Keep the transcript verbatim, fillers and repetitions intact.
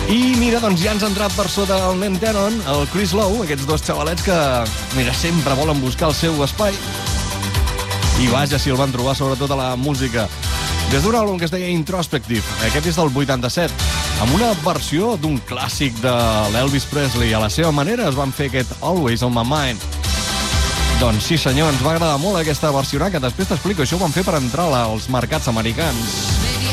I mira, doncs ja ens ha entrat per sota el nen Tenon, el Chris Lowe, aquests dos xavalets que, mira, sempre volen buscar el seu espai. I vaja, si el van trobar sobretot a la música. Des d'un àlbum que es deia Introspective, aquest és del vuitanta-set, amb una versió d'un clàssic de l'Elvis Presley. A la seva manera es van fer aquest Always on My Mind. Doncs sí senyor, ens va agradar molt aquesta versionada, que després t'explico. Això ho van fer per entrar als mercats americans.